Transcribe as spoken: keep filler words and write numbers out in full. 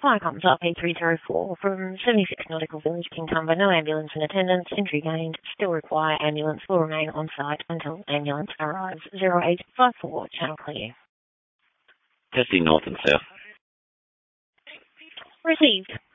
Fire comes up eight three zero four from seventy-six Nautical Village, Kingtumber. No ambulance in attendance. Entry gained. Still require ambulance. Will remain on site until ambulance arrives. zero eight five four. Channel clear. Testing north and south. Received.